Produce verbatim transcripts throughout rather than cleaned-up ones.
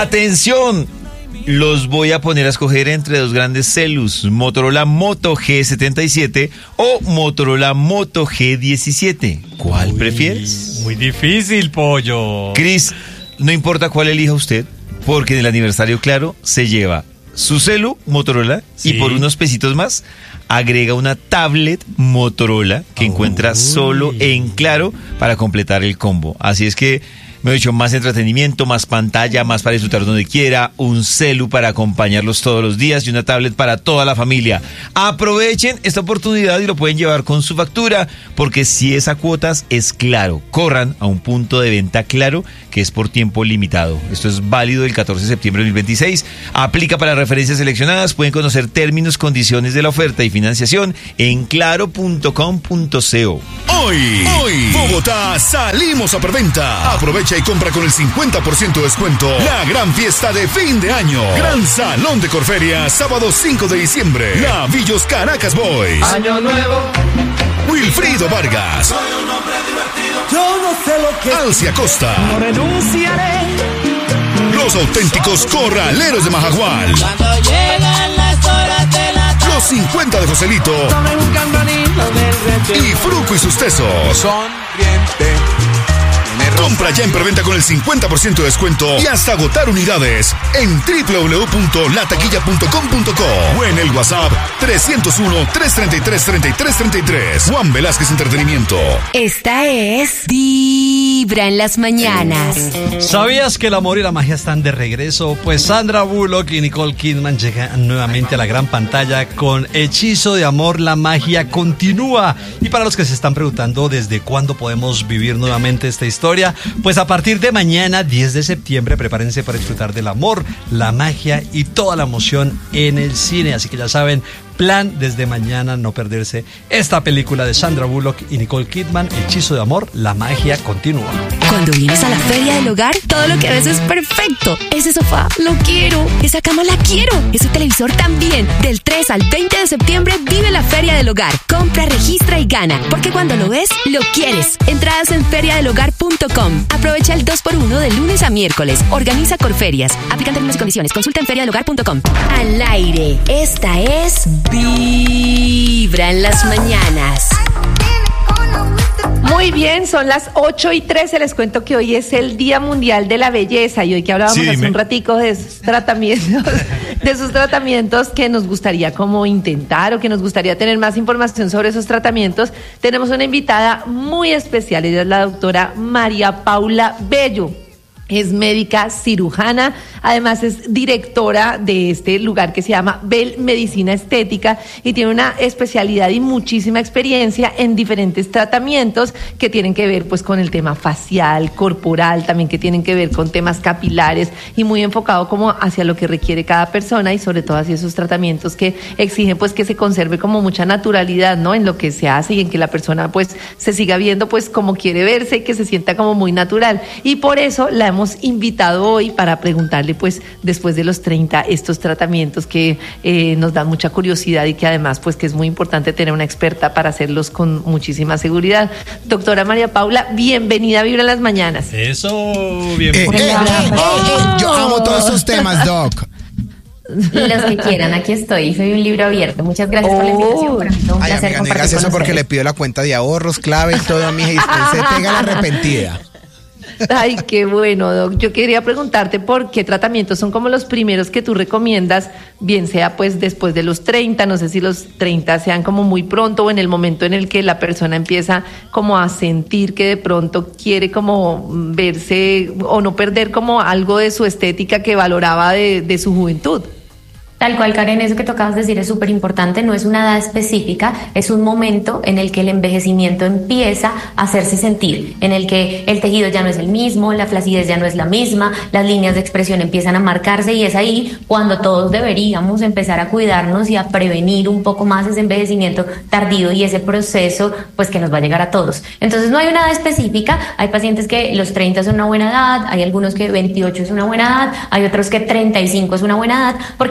¡Atención! Los voy a poner a escoger entre dos grandes celus, Motorola Moto G setenta y siete o Motorola Moto G diecisiete. ¿Cuál Uy, prefieres? Muy difícil, pollo. Cris, no importa cuál elija usted, porque en el aniversario Claro se lleva su celu Motorola sí. y por unos pesitos más agrega una tablet Motorola que Uy. encuentra solo en Claro para completar el combo. Así es que me he dicho más entretenimiento, más pantalla, más para disfrutar donde quiera, un celu para acompañarlos todos los días y una tablet para toda la familia. Aprovechen esta oportunidad y lo pueden llevar con su factura, porque si es a cuotas es Claro. Corran a un punto de venta Claro que es por tiempo limitado. Esto es válido del catorce de septiembre de dos mil veintiséis. Aplica para referencias seleccionadas. Pueden conocer términos, condiciones de la oferta y financiación en claro punto com punto co. Hoy, hoy, Bogotá, salimos a preventa. Aprovecha y compra con el cincuenta por ciento de descuento la gran fiesta de fin de año. Gran Salón de Corferia, sábado cinco de diciembre. Navillos Caracas Boys. Año nuevo. Wilfrido Vargas. Soy un hombre divertido. Yo no sé lo que Alcia Costa. No renunciaré. Los auténticos corraleros de Majagual. Cuando llegan las horas de la tarde. Los cincuenta de Joselito. Tomen un campanito del y Fruco y sus tesos. Sonriente. Compra ya en preventa con el cincuenta por ciento de descuento y hasta agotar unidades en doble u doble u doble u punto la taquilla punto com punto co o en el WhatsApp tres cero uno, tres tres tres, tres tres tres tres. Juan Velázquez Entretenimiento. Esta es Vibra en las mañanas. ¿Sabías que el amor y la magia están de regreso? Pues Sandra Bullock y Nicole Kidman llegan nuevamente a la gran pantalla con Hechizo de Amor, la magia continúa. Y para los que se están preguntando desde cuándo podemos vivir nuevamente esta historia, pues a partir de mañana, diez de septiembre, prepárense para disfrutar del amor, la magia y toda la emoción en el cine. Así que ya saben, plan desde mañana no perderse esta película de Sandra Bullock y Nicole Kidman, Hechizo de Amor, la magia continúa. Cuando vienes a la Feria del Hogar, todo lo que ves es perfecto. Ese sofá, lo quiero. Esa cama, la quiero. Ese televisor también. Del tres al veinte de septiembre, vive la Feria del Hogar. Compra, registra y gana. Porque cuando lo ves, lo quieres. Entradas en feria del hogar punto com. Aprovecha el dos por uno de lunes a miércoles. Organiza Corferias. Aplican términos y condiciones. Consulta en feria del hogar punto com. Al aire. Esta es Vibra en las mañanas. Muy bien, son las ocho y trece. Les cuento que hoy es el Día Mundial de la Belleza y hoy que hablábamos sí, hace me... un ratico de sus tratamientos, de sus tratamientos que nos gustaría como intentar o que nos gustaría tener más información sobre esos tratamientos, tenemos una invitada muy especial. Ella es la doctora María Paula Bello. Es médica cirujana, además es directora de este lugar que se llama Bell Medicina Estética y tiene una especialidad y muchísima experiencia en diferentes tratamientos que tienen que ver pues con el tema facial, corporal, también que tienen que ver con temas capilares y muy enfocado como hacia lo que requiere cada persona y sobre todo hacia esos tratamientos que exigen pues que se conserve como mucha naturalidad, ¿no? En lo que se hace y en que la persona pues se siga viendo pues como quiere verse y que se sienta como muy natural. Y por eso la hemos invitado hoy para preguntarle pues después de los treinta estos tratamientos que eh, nos dan mucha curiosidad y que además pues que es muy importante tener una experta para hacerlos con muchísima seguridad. Doctora María Paula, bienvenida a Vibra en las Mañanas. Eso, bienvenida. Eh, eh, eh, eh, yo amo todos esos temas, Doc. Los que quieran, aquí estoy, soy un libro abierto. Muchas gracias oh. por la invitación, para mí es un Ay, placer amiga, compartir no digas con eso porque ustedes. le pido la cuenta de ahorros, clave y todo, mija, y usted se pega la arrepentida. Ay, qué bueno, Doc. Yo quería preguntarte por qué tratamientos son como los primeros que tú recomiendas, bien sea pues después de los treinta, no sé si los treinta sean como muy pronto o en el momento en el que la persona empieza como a sentir que de pronto quiere como verse o no perder como algo de su estética que valoraba de, de su juventud. Tal cual, Karen, eso que tú acabas de decir es súper importante, no es una edad específica, es un momento en el que el envejecimiento empieza a hacerse sentir, en el que el tejido ya no es el mismo, la flacidez ya no es la misma, las líneas de expresión empiezan a marcarse y es ahí cuando todos deberíamos empezar a cuidarnos y a prevenir un poco más ese envejecimiento tardío y ese proceso pues que nos va a llegar a todos. Entonces no hay una edad específica, hay pacientes que los treinta son una buena edad, hay algunos que veintiocho es una buena edad, hay otros que treinta y cinco es una buena edad, porque genéticamente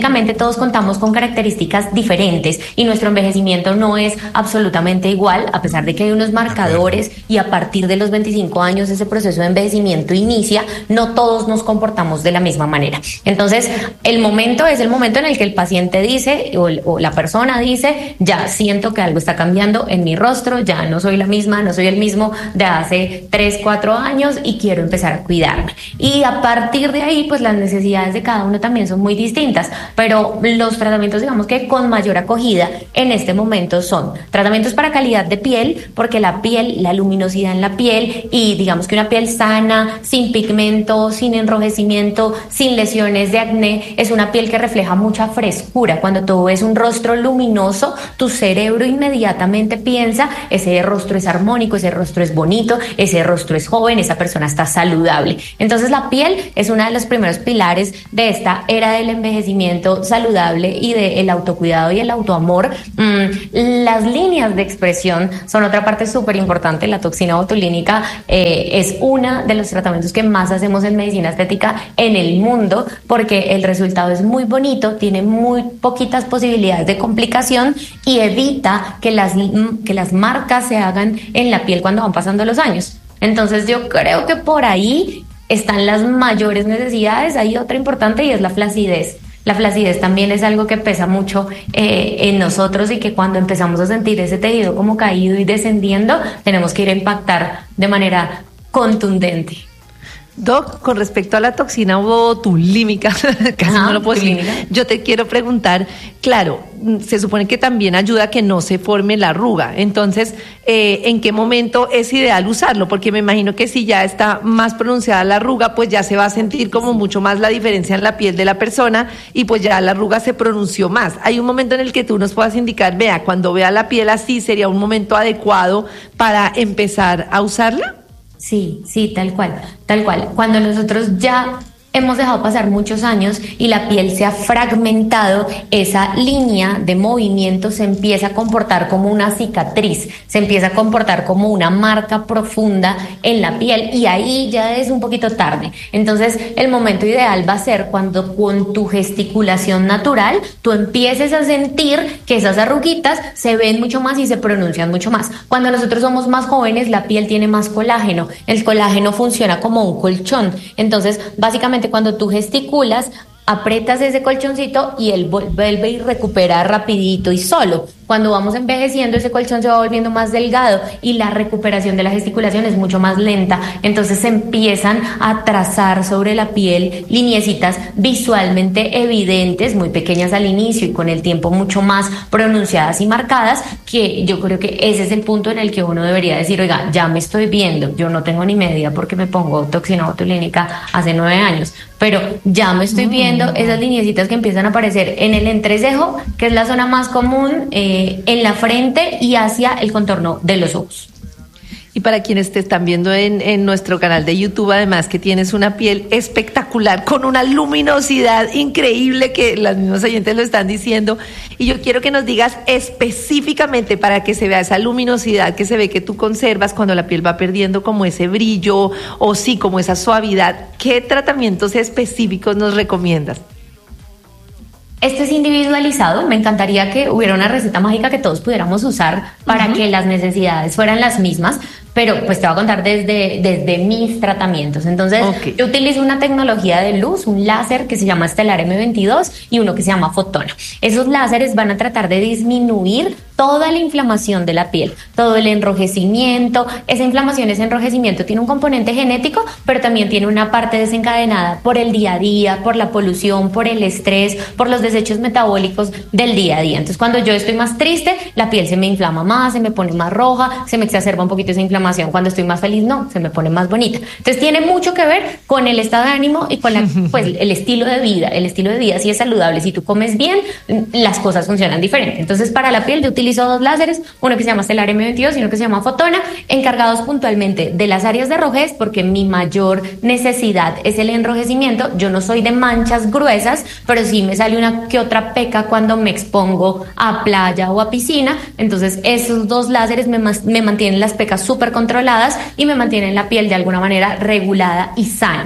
biológicamente todos contamos con características diferentes y nuestro envejecimiento no es absolutamente igual, a pesar de que hay unos marcadores y a partir de los veinticinco años ese proceso de envejecimiento inicia, no todos nos comportamos de la misma manera. Entonces, el momento es el momento en el que el paciente dice o, o la persona dice, ya siento que algo está cambiando en mi rostro, ya no soy la misma, no soy el mismo de hace tres, cuatro años y quiero empezar a cuidarme. Y a partir de ahí, pues las necesidades de cada uno también son muy distintas, pero los tratamientos, digamos que con mayor acogida en este momento son tratamientos para calidad de piel, porque la piel, la luminosidad en la piel y digamos que una piel sana, sin pigmento, sin enrojecimiento, sin lesiones de acné, es una piel que refleja mucha frescura. Cuando tú ves un rostro luminoso, tu cerebro inmediatamente piensa, ese rostro es armónico, ese rostro es bonito, ese rostro es joven, esa persona está saludable. Entonces la piel es uno de los primeros pilares de esta era del envejecimiento saludable y del autocuidado y el autoamor. Mm, las líneas de expresión son otra parte súper importante. La toxina botulínica eh, es una de los tratamientos que más hacemos en medicina estética en el mundo, porque el resultado es muy bonito, tiene muy poquitas posibilidades de complicación y evita que las, que las marcas se hagan en la piel cuando van pasando los años. Entonces yo creo que por ahí están las mayores necesidades. Hay otra importante y es la flacidez. La flacidez también es algo que pesa mucho eh, en nosotros y que cuando empezamos a sentir ese tejido como caído y descendiendo, tenemos que ir a impactar de manera contundente. Doc, con respecto a la toxina botulímica, casi Ajá, no lo puedo decir, yo te quiero preguntar, claro, se supone que también ayuda a que no se forme la arruga, entonces, eh, ¿en qué momento es ideal usarlo? Porque me imagino que si ya está más pronunciada la arruga, pues ya se va a sentir como mucho más la diferencia en la piel de la persona y pues ya la arruga se pronunció más. ¿Hay un momento en el que tú nos puedas indicar, vea, cuando vea la piel así, sería un momento adecuado para empezar a usarla? Sí, sí, tal cual, tal cual. Cuando nosotros ya hemos dejado pasar muchos años y la piel se ha fragmentado, esa línea de movimiento se empieza a comportar como una cicatriz, se empieza a comportar como una marca profunda en la piel y ahí ya es un poquito tarde. Entonces el momento ideal va a ser cuando con tu gesticulación natural tú empieces a sentir que esas arruguitas se ven mucho más y se pronuncian mucho más. Cuando nosotros somos más jóvenes la piel tiene más colágeno, el colágeno funciona como un colchón, entonces básicamente cuando tú gesticulas, aprietas ese colchoncito y él vuelve y recupera rapidito y solo. Cuando vamos envejeciendo, ese colchón se va volviendo más delgado y la recuperación de la gesticulación es mucho más lenta. Entonces se empiezan a trazar sobre la piel lineecitas visualmente evidentes, muy pequeñas al inicio y con el tiempo mucho más pronunciadas y marcadas, que yo creo que ese es el punto en el que uno debería decir, oiga, ya me estoy viendo, yo no tengo ni medida porque me pongo toxina botulínica hace nueve años, pero ya me estoy viendo esas lineecitas que empiezan a aparecer en el entrecejo, que es la zona más común, eh, en la frente y hacia el contorno de los ojos. Y para quienes te están viendo en, en nuestro canal de YouTube, además que tienes una piel espectacular, con una luminosidad increíble que los mismos oyentes lo están diciendo. Y yo quiero que nos digas específicamente para que se vea esa luminosidad que se ve que tú conservas cuando la piel va perdiendo como ese brillo o sí, como esa suavidad. ¿Qué tratamientos específicos nos recomiendas? Este es individualizado, me encantaría que hubiera una receta mágica que todos pudiéramos usar para uh-huh. que las necesidades fueran las mismas, pero pues te voy a contar desde, desde mis tratamientos. Entonces, okay. yo utilizo una tecnología de luz, un láser que se llama Stellar M veintidós y uno que se llama Fotona. Esos láseres van a tratar de disminuir toda la inflamación de la piel, todo el enrojecimiento. Esa inflamación, ese enrojecimiento tiene un componente genético, pero también tiene una parte desencadenada por el día a día, por la polución, por el estrés, por los desechos metabólicos del día a día. Entonces, cuando yo estoy más triste, la piel se me inflama más, se me pone más roja, se me exacerba un poquito esa inflamación. Cuando estoy más feliz, no, se me pone más bonita. Entonces, tiene mucho que ver con el estado de ánimo y con la, pues, el estilo de vida. El estilo de vida sí es saludable. Si tú comes bien, las cosas funcionan diferente. Entonces, para la piel yo utilizo dos láseres, uno que se llama Stellar M veintidós y uno que se llama Fotona, encargados puntualmente de las áreas de rojez, porque mi mayor necesidad es el enrojecimiento. Yo no soy de manchas gruesas, pero sí me sale una que otra peca cuando me expongo a playa o a piscina. Entonces, esos dos láseres me, me mantienen las pecas súper controladas y me mantienen la piel de alguna manera regulada y sana.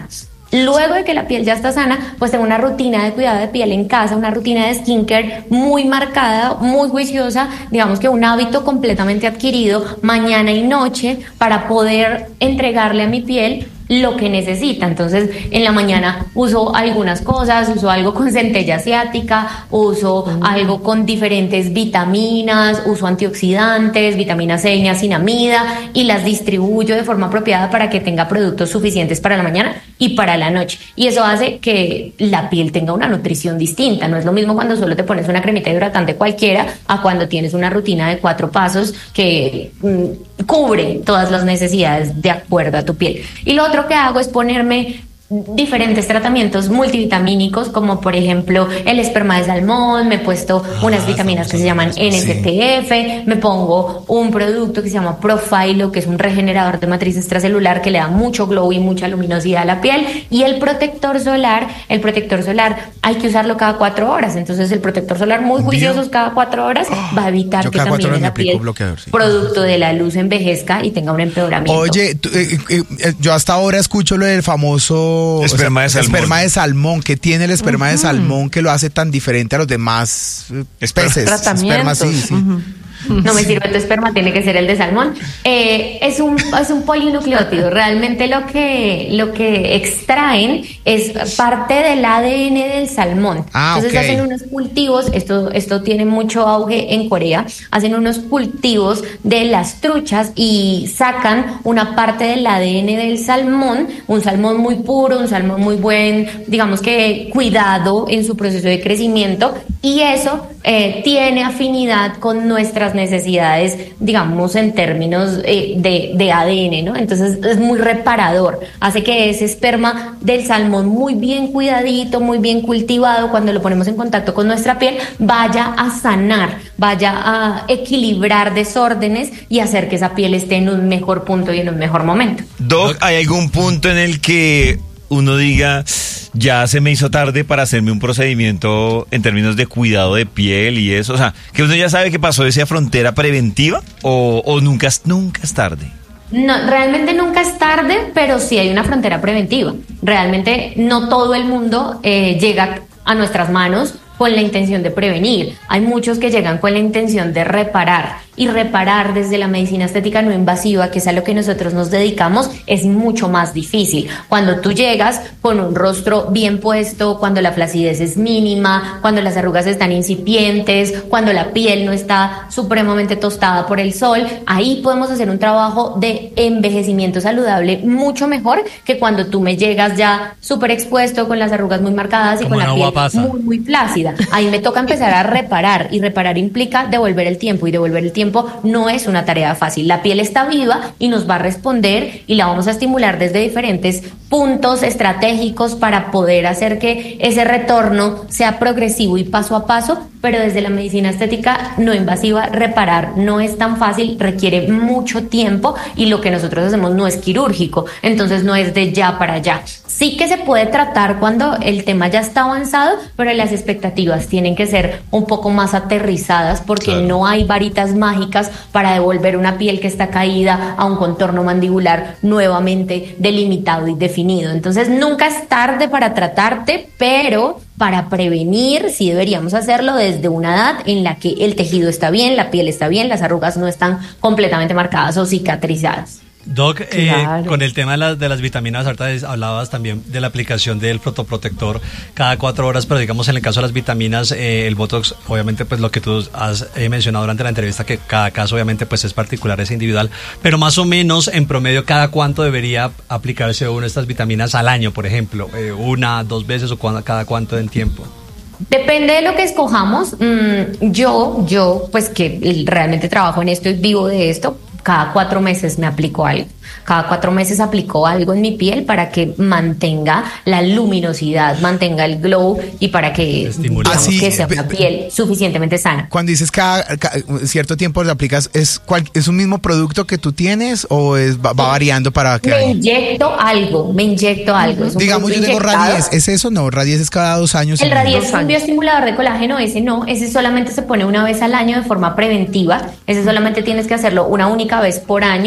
Luego de que la piel ya está sana, pues tengo una rutina de cuidado de piel en casa, una rutina de skincare muy marcada, muy juiciosa, digamos que un hábito completamente adquirido mañana y noche para poder entregarle a mi piel lo que necesita. Entonces, en la mañana uso algunas cosas, uso algo con centella asiática, uso mm. algo con diferentes vitaminas, uso antioxidantes, vitamina C, niacinamida, y las distribuyo de forma apropiada para que tenga productos suficientes para la mañana y para la noche. Y eso hace que la piel tenga una nutrición distinta. No es lo mismo cuando solo te pones una cremita hidratante cualquiera a cuando tienes una rutina de cuatro pasos que mm, cubre todas las necesidades de acuerdo a tu piel. Y lo otro que hago es ponerme diferentes tratamientos multivitamínicos, como por ejemplo el esperma de salmón, me he puesto ah, unas vitaminas que se llaman N S T F, sí. me pongo un producto que se llama Profilo, que es un regenerador de matriz extracelular que le da mucho glow y mucha luminosidad a la piel, y el protector solar, el protector solar hay que usarlo cada cuatro horas, entonces el protector solar muy juicioso cada cuatro horas oh, va a evitar que también la piel, sí. producto de la luz, envejezca y tenga un empeoramiento. Oye, tú, eh, eh, yo hasta ahora escucho lo del famoso Esperma, o sea, de salmón. esperma de salmón. ¿Qué tiene el esperma uh-huh. de salmón que lo hace tan diferente a los demás peces? Tratamientos. Esperma, sí, sí. Uh-huh. No me sirve tu esperma, tiene que ser el de salmón. Eh, es un es un polinucleótido. Realmente lo que lo que extraen es parte del A D N del salmón. Ah, Entonces okay. hacen unos cultivos, esto esto tiene mucho auge en Corea, hacen unos cultivos de las truchas y sacan una parte del A D N del salmón, un salmón muy puro, un salmón muy buen, digamos que cuidado en su proceso de crecimiento, y eso eh, tiene afinidad con nuestras necesidades, digamos, en términos eh, de, de A D N, ¿no? Entonces es muy reparador, hace que ese esperma del salmón muy bien cuidadito, muy bien cultivado, cuando lo ponemos en contacto con nuestra piel, vaya a sanar, vaya a equilibrar desórdenes y hacer que esa piel esté en un mejor punto y en un mejor momento. Doc, ¿hay algún punto en el que uno diga, ya se me hizo tarde para hacerme un procedimiento en términos de cuidado de piel y eso? O sea, que uno ya sabe que pasó esa frontera preventiva o, o nunca, nunca es tarde. No, realmente nunca es tarde, pero sí hay una frontera preventiva. Realmente no todo el mundo eh, llega a nuestras manos con la intención de prevenir. Hay muchos que llegan con la intención de reparar. Y reparar desde la medicina estética no invasiva, que es a lo que nosotros nos dedicamos, es mucho más difícil. Cuando tú llegas con un rostro bien puesto, cuando la flacidez es mínima, cuando las arrugas están incipientes, cuando la piel no está supremamente tostada por el sol, ahí podemos hacer un trabajo de envejecimiento saludable mucho mejor que cuando tú me llegas ya súper expuesto, con las arrugas muy marcadas y con la piel muy, muy flácida. Ahí me toca empezar a reparar, y reparar implica devolver el tiempo, y devolver el tiempo no es una tarea fácil. La piel está viva y nos va a responder, y la vamos a estimular desde diferentes puntos estratégicos para poder hacer que ese retorno sea progresivo y paso a paso, pero desde la medicina estética no invasiva, reparar no es tan fácil, requiere mucho tiempo, y lo que nosotros hacemos no es quirúrgico, entonces no es de ya para allá. Sí que se puede tratar cuando el tema ya está avanzado, pero las expectativas tienen que ser un poco más aterrizadas, porque claro, no hay varitas mágicas para devolver una piel que está caída a un contorno mandibular nuevamente delimitado y definido. Entonces nunca es tarde para tratarte, pero para prevenir sí deberíamos hacerlo desde una edad en la que el tejido está bien, la piel está bien, las arrugas no están completamente marcadas o cicatrizadas. Doc, Claro. eh, con el tema de, la, de las vitaminas, ahorita hablabas también de la aplicación del fotoprotector cada cuatro horas, pero digamos en el caso de las vitaminas, eh, el Botox, obviamente pues lo que tú has eh, mencionado durante la entrevista, que cada caso obviamente pues es particular, es individual, pero más o menos en promedio, ¿cada cuánto debería aplicarse una de estas vitaminas al año, por ejemplo? Eh, ¿Una, dos veces o cu- cada cuánto en tiempo? Depende de lo que escojamos. Mm, yo, yo, pues que realmente trabajo en esto y vivo de esto, cada cuatro meses me aplico algo. Cada cuatro meses aplico algo en mi piel para que mantenga la luminosidad, mantenga el glow y para que, digamos, Así, que sea pe- una pe- piel suficientemente sana. Cuando dices cada, cada cierto tiempo le aplicas, ¿es, cual, ¿es un mismo producto que tú tienes o es, va, va variando para que Me haya? inyecto algo, me inyecto algo. Es un Digamos, yo producto tengo inyectado. Radies, ¿es eso? No, Radies es cada dos años. El ¿no? Radies Dos es un años. bioestimulador de colágeno, ese no, ese solamente se pone una vez al año de forma preventiva, ese solamente tienes que hacerlo una única vez por año.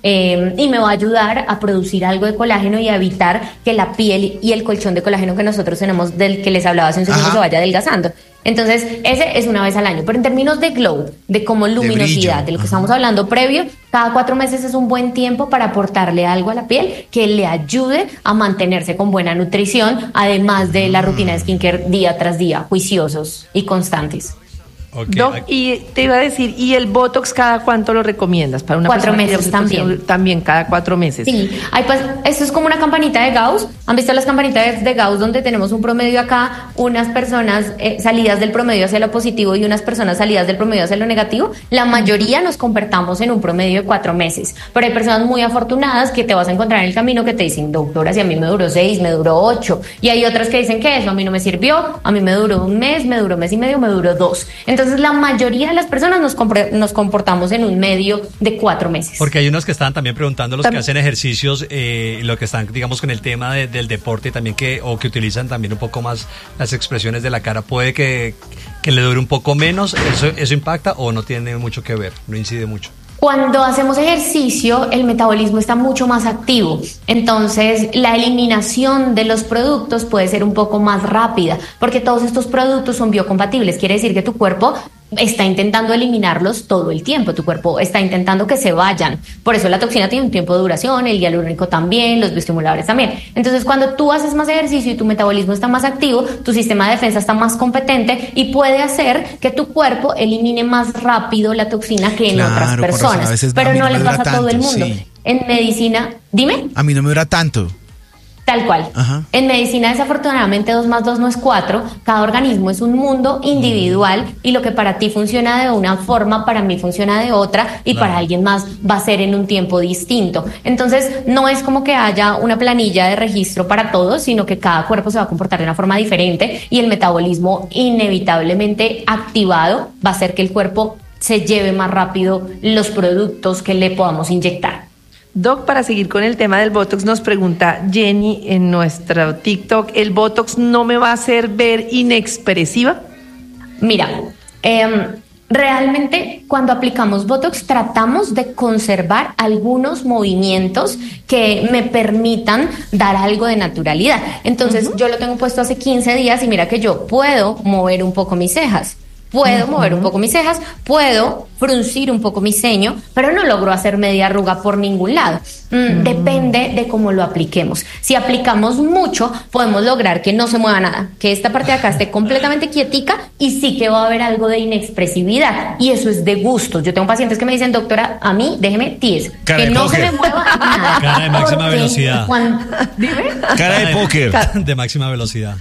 eh, y me va a ayudar a producir algo de colágeno y a evitar que la piel y el colchón de colágeno que nosotros tenemos, del que les hablaba hace un segundo, se vaya adelgazando. Entonces, ese es una vez al año. Pero en términos de glow, de como luminosidad, de, de lo que estamos hablando previo, cada cuatro meses es un buen tiempo para aportarle algo a la piel que le ayude a mantenerse con buena nutrición, además de la rutina de skincare día tras día, juiciosos y constantes. Okay. Doc, y te iba a decir, ¿y el Botox cada cuánto lo recomiendas? Para una cuatro meses también. También cada cuatro meses. Sí, hay, pues, esto es como una campanita de Gauss. ¿Han visto las campanitas de Gauss donde tenemos un promedio acá, unas personas eh, salidas del promedio hacia lo positivo y unas personas salidas del promedio hacia lo negativo? La mayoría nos convertamos en un promedio de cuatro meses, pero hay personas muy afortunadas que te vas a encontrar en el camino que te dicen, doctora, si a mí me duró seis, me duró ocho, y hay otras que dicen que eso a mí no me sirvió, a mí me duró un mes, me duró un mes y medio, me duró dos. Entonces Entonces la mayoría de las personas nos, compre, nos comportamos en un medio de cuatro meses. Porque hay unos que estaban también preguntando, los Tam- que hacen ejercicios, eh, lo que están, digamos, con el tema de, del deporte también, que o que utilizan también un poco más las expresiones de la cara, puede que, que le dure un poco menos, ¿eso, eso impacta o no tiene mucho que ver, no incide mucho? Cuando hacemos ejercicio, el metabolismo está mucho más activo, entonces la eliminación de los productos puede ser un poco más rápida, porque todos estos productos son biocompatibles, quiere decir que tu cuerpo está intentando eliminarlos todo el tiempo, tu cuerpo está intentando que se vayan, por eso la toxina tiene un tiempo de duración, el hialurónico también, los bioestimuladores también. Entonces cuando tú haces más ejercicio y tu metabolismo está más activo, tu sistema de defensa está más competente y puede hacer que tu cuerpo elimine más rápido la toxina que en claro, otras personas, pero no, no le pasa a todo el mundo. Sí. En medicina, dime. A mí no me dura tanto. Tal cual. Ajá. En medicina, desafortunadamente, dos más dos no es cuatro. Cada organismo es un mundo individual y lo que para ti funciona de una forma, para mí funciona de otra y claro, para alguien más va a ser en un tiempo distinto. Entonces, no es como que haya una planilla de registro para todos, sino que cada cuerpo se va a comportar de una forma diferente y el metabolismo inevitablemente activado va a hacer que el cuerpo se lleve más rápido los productos que le podamos inyectar. Doc, para seguir con el tema del Botox, nos pregunta Jenny en nuestro TikTok, ¿el Botox no me va a hacer ver inexpresiva? Mira, eh, realmente cuando aplicamos Botox tratamos de conservar algunos movimientos que me permitan dar algo de naturalidad. Entonces, uh-huh. yo lo tengo puesto hace quince días y mira que yo puedo mover un poco mis cejas. Puedo uh-huh. mover un poco mis cejas, puedo fruncir un poco mi ceño, pero no logro hacer media arruga por ningún lado. Mm, uh-huh. Depende de cómo lo apliquemos. Si aplicamos mucho, podemos lograr que no se mueva nada, que esta parte de acá esté completamente quietica y sí que va a haber algo de inexpresividad. Y eso es de gustos. Yo tengo pacientes que me dicen, doctora, a mí déjeme tíes, que no se me mueva nada. Cara de máxima velocidad. Cuando, ¿dime? Cara de póker. De máxima velocidad.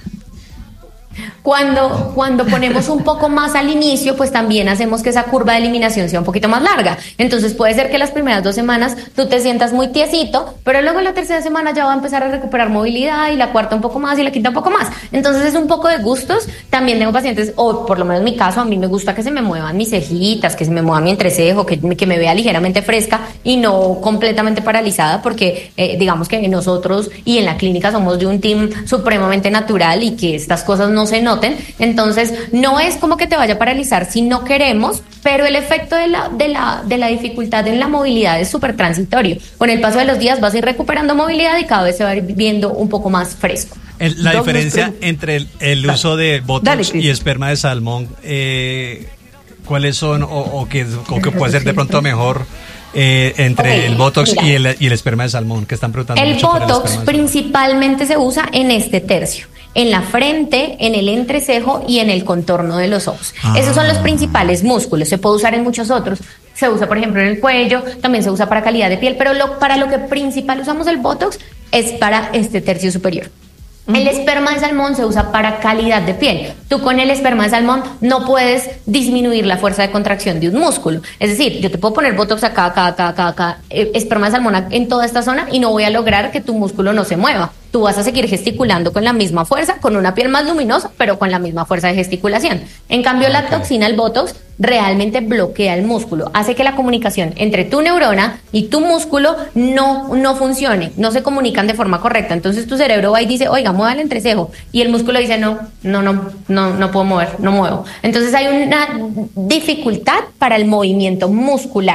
Cuando, cuando ponemos un poco más al inicio, pues también hacemos que esa curva de eliminación sea un poquito más larga. Entonces puede ser que las primeras dos semanas tú te sientas muy tiesito, pero luego en la tercera semana ya va a empezar a recuperar movilidad y la cuarta un poco más y la quinta un poco más. Entonces es un poco de gustos. También tengo pacientes, o por lo menos en mi caso, a mí me gusta que se me muevan mis cejitas, que se me mueva mi entrecejo, que, que me vea ligeramente fresca y no completamente paralizada, porque eh, digamos que nosotros y en la clínica somos de un team supremamente natural y que estas cosas no se noten. Entonces no es como que te vaya a paralizar si no queremos, pero el efecto de la, de la, de la dificultad en la movilidad es súper transitorio. Con el paso de los días vas a ir recuperando movilidad y cada vez se va a ir viendo un poco más fresco. El, la Dos diferencia nuestro... entre el, el uso de Botox Dale, y esperma de salmón, eh, ¿cuáles son o, o qué o que puede ser de pronto mejor? Eh, entre okay, el Botox y el, y el esperma de salmón, que están preguntando el mucho Botox el principalmente se usa en este tercio, en la frente, en el entrecejo y en el contorno de los ojos. Ah. Esos son los principales músculos. Se puede usar en muchos otros. Se usa, por ejemplo, en el cuello, también se usa para calidad de piel, pero lo, para lo que principal usamos el Botox es para este tercio superior. Uh-huh. El esperma de salmón se usa para calidad de piel. Tú con el esperma de salmón no puedes disminuir la fuerza de contracción de un músculo. Es decir, yo te puedo poner Botox acá, acá, acá, acá, acá, eh, esperma de salmón en toda esta zona y no voy a lograr que tu músculo no se mueva. Tú vas a seguir gesticulando con la misma fuerza, con una piel más luminosa, pero con la misma fuerza de gesticulación. En cambio, okay. la toxina, el Botox, realmente bloquea el músculo, hace que la comunicación entre tu neurona y tu músculo no, no funcione, no se comunican de forma correcta. Entonces tu cerebro va y dice, oiga, mueva el entrecejo, y el músculo dice, no, no, no, no, no puedo mover, no muevo. Entonces hay una dificultad para el movimiento muscular.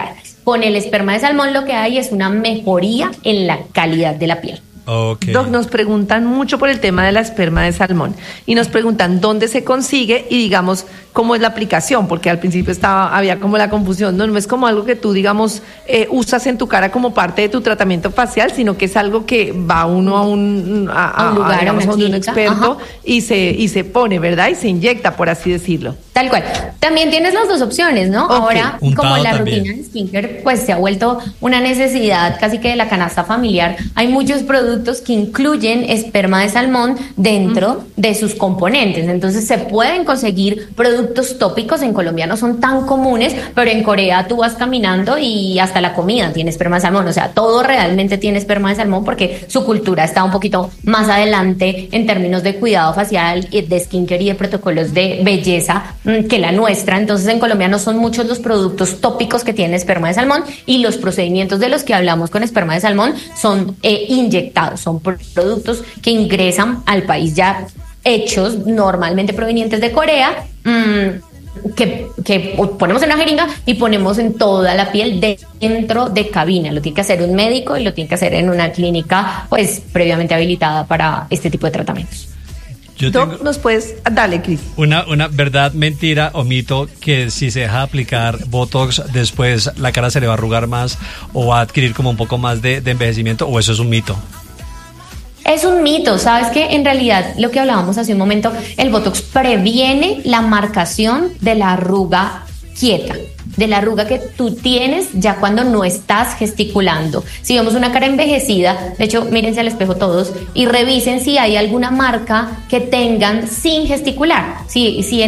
Con el esperma de salmón lo que hay es una mejoría en la calidad de la piel. Okay. Doc, nos preguntan mucho por el tema de la esperma de salmón y nos preguntan dónde se consigue y digamos cómo es la aplicación, porque al principio estaba había como la confusión, no, no es como algo que tú digamos eh, usas en tu cara como parte de tu tratamiento facial, sino que es algo que va uno a un, a, a, a un lugar, a, digamos, a una a un clínica, experto y se, y se pone, ¿verdad? Y se inyecta, por así decirlo. Tal cual. También tienes las dos opciones, ¿no? Okay. Ahora, Untado como la también. rutina de skincare, pues se ha vuelto una necesidad casi que de la canasta familiar. Hay muchos productos que incluyen esperma de salmón dentro mm. de sus componentes. Entonces se pueden conseguir productos tópicos. En Colombia no son tan comunes, pero en Corea tú vas caminando y hasta la comida tiene esperma de salmón. O sea, todo realmente tiene esperma de salmón porque su cultura está un poquito más adelante en términos de cuidado facial, de skincare y de protocolos de belleza que la nuestra. Entonces en Colombia no son muchos los productos tópicos que tienen esperma de salmón y los procedimientos de los que hablamos con esperma de salmón son eh, inyectados, son productos que ingresan al país ya hechos, normalmente provenientes de Corea, mmm, que, que ponemos en una jeringa y ponemos en toda la piel dentro de cabina. Lo tiene que hacer un médico y lo tiene que hacer en una clínica pues previamente habilitada para este tipo de tratamientos. Yo Doc, tengo nos puedes, dale, Cris. una, una verdad, mentira o mito que si se deja aplicar Botox después la cara se le va a arrugar más o va a adquirir como un poco más de, de envejecimiento, o eso es un mito. Es un mito, ¿sabes qué? En realidad, lo que hablábamos hace un momento, el Botox previene la marcación de la arruga quieta, de la arruga que tú tienes ya cuando no estás gesticulando. Si vemos una cara envejecida, de hecho, mírense al espejo todos y revisen si hay alguna marca que tengan sin gesticular. Si, si en